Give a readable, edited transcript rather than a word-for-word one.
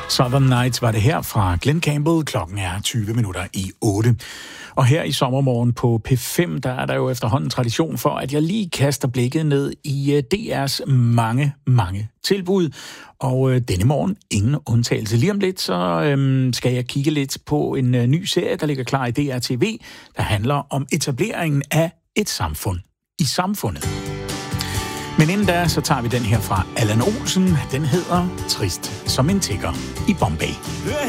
Southern Nights var det her fra Glenn Campbell. Klokken er 7:20. Og her i sommermorgen på P5, der er der jo efterhånden tradition for, at jeg lige kaster blikket ned i DR's mange tilbud. Og denne morgen ingen undtagelse. Lige om lidt, så skal jeg kigge lidt på en ny serie, der ligger klar i DR TV, der handler om etableringen af et samfund i samfundet. Men inden da, så tager vi den her fra Allan Olsen. Den hedder Trist som en tigger i Bombay. Hør